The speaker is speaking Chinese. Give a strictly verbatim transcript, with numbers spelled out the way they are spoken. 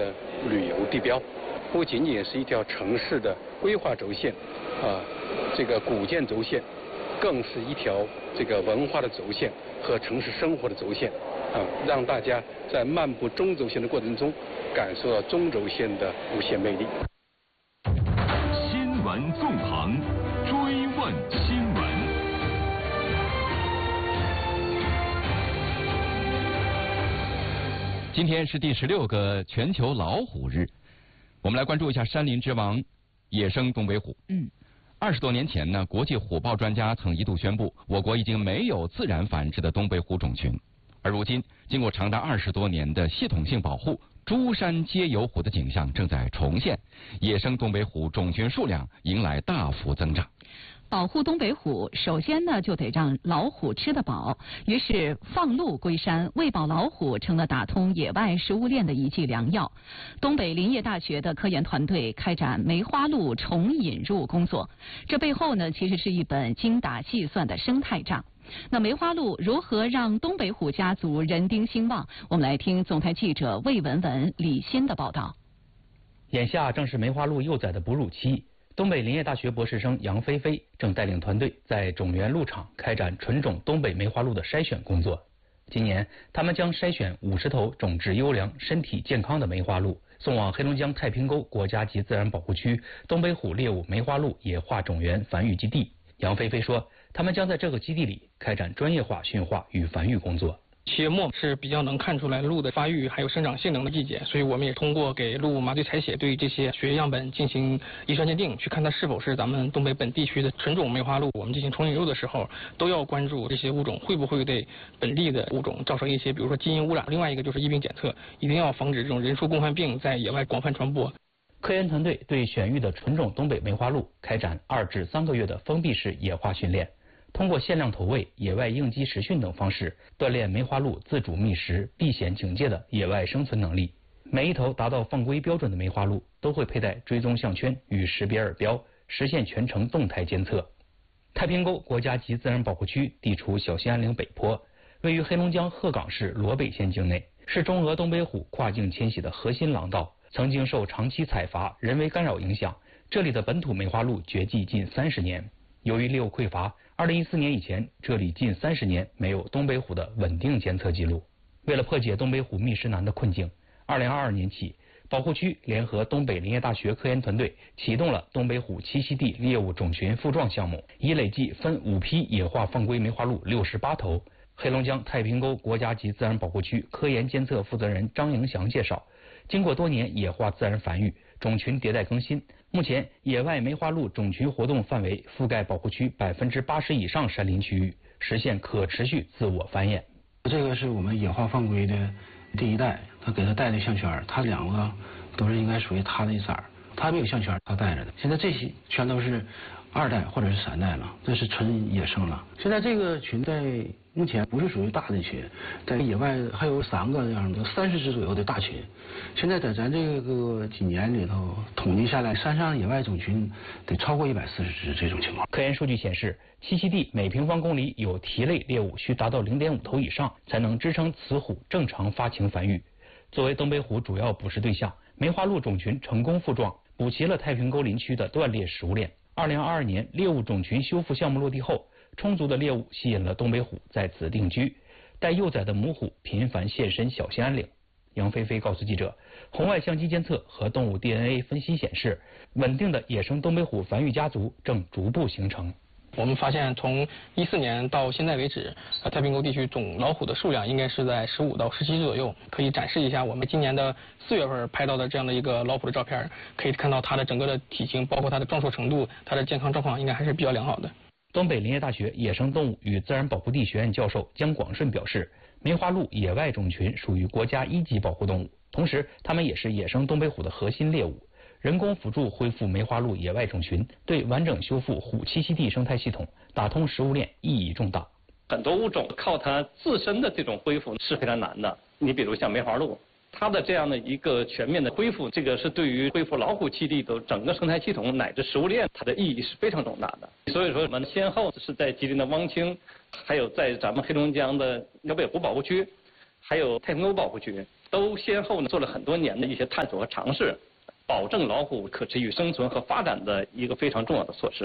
的旅游地标，不仅仅是一条城市的规划轴线，啊，这个古建轴线，更是一条这个文化的轴线和城市生活的轴线，啊，让大家在漫步中轴线的过程中，感受到中轴线的无限魅力。 新闻纵横，追问新闻。 今天是第十六个全球老虎日，我们来关注一下山林之王野生东北虎。嗯，二十多年前呢，国际虎豹专家曾一度宣布，我国已经没有自然繁殖的东北虎种群。而如今，经过长达二十多年的系统性保护，诸山皆有虎的景象正在重现，野生东北虎种群数量迎来大幅增长。 保护东北虎，首先呢就得让老虎吃得饱，于是放鹿归山，喂饱老虎成了打通野外食物链的一剂良药。东北林业大学的科研团队开展梅花鹿重引入工作，这背后呢其实是一本精打细算的生态账。那梅花鹿如何让东北虎家族人丁兴旺？我们来听总台记者魏文文、李欣的报道。 眼下正是梅花鹿幼崽的哺乳期。东北林业大学博士生杨菲菲正带领团队在种源鹿场开展纯种东北梅花鹿的筛选工作。今年，他们将筛选五十头种质优良、身体健康的梅花鹿，送往黑龙江太平沟国家级自然保护区东北虎猎物梅花鹿野化种源繁育基地。杨菲菲说，他们将在这个基地里开展专业化驯化与繁育工作。 七月末是比较能看出来鹿的发育还有生长性能的季节，所以我们也通过给鹿麻醉采血，对这些血液样本进行遗传鉴定，去看它是否是咱们东北本地区的纯种梅花鹿。我们进行重引入的时候，都要关注这些物种会不会对本地的物种造成一些，比如说基因污染。另外一个就是疫病检测，一定要防止这种人畜共患病在野外广泛传播。 科研团队对选育的纯种东北梅花鹿开展二至三个月的封闭式野化训练。通过限量投喂、野外应激实训等方式，锻炼梅花鹿自主觅食、避险警戒的野外生存能力。每一头达到放归标准的梅花鹿都会佩戴追踪项圈与识别耳标，实现全程动态监测。太平沟国家级自然保护区地处小兴安岭北坡，位于黑龙江鹤岗市罗北县境内，是中俄东北虎跨境迁徙的核心廊道。曾经受长期采伐、人为干扰影响，这里的本土梅花鹿绝迹近三十年。由于猎物匮乏，二零一四年以前，这里近三十年没有东北虎的稳定监测记录。为了破解东北虎觅食难的困境，二零二二年起，保护区联合东北林业大学科研团队启动了东北虎栖息地猎物种群复壮项目，已累计分五批野化放归梅花鹿六十八头。黑龙江太平沟国家级自然保护区科研监测负责人张迎祥介绍，经过多年野化自然繁育，种群迭代更新，目前野外梅花鹿种群活动范围覆盖保护区百分之八十以上山林区域，实现可持续自我繁衍。 这个是我们野化放归的第一代，他给他带的项圈，他两个都是应该属于他的一色儿，他没有项圈，他带着的。现在这些全都是二代或者是三代了，这是纯野生了。现在这个群在目前不是属于大的群，在野外还有三个这样的三十只左右的大群。现在在咱这个几年里头统计下来，山上野外种群得超过一百四十只这种情况。 科研数据显示，栖息地每平方公里有蹄类猎物需达到零点五头以上，才能支撑雌虎正常发情繁育。作为东北虎主要捕食对象，梅花鹿种群成功复壮，补齐了太平沟林区的断裂食物链。二零二二年猎物种群修复项目落地后，充足的猎物吸引了东北虎在此定居，带幼崽的母虎频繁现身小兴安岭。杨菲菲告诉记者，红外相机监测和动物 D N A 分析显示，稳定的野生东北虎繁育家族正逐步形成。 我们发现，从一四年到现在为止，呃，太平沟地区种老虎的数量应该是在十五到十七只左右。可以展示一下我们今年的四月份拍到的这样的一个老虎的照片，可以看到它的整个的体型，包括它的壮硕程度，它的健康状况应该还是比较良好的。 东北林业大学野生动物与自然保护地学院教授姜广顺表示，梅花鹿野外种群属于国家一级保护动物，同时它们也是野生东北虎的核心猎物。人工辅助恢复梅花鹿野外种群，对完整修复虎栖息地生态系统、打通食物链意义重大。 很多物种靠它自身的这种恢复是非常难的。你比如像梅花鹿，它的这样的一个全面的恢复，这个是对于恢复老虎栖地的整个生态系统乃至食物链，它的意义是非常重大的。所以说，我们先后是在吉林的汪清，还有在咱们黑龙江的辽北湖保护区， 还有太平沟保护区，都先后呢做了很多年的一些探索和尝试，保证老虎可持续生存和发展的一个非常重要的措施。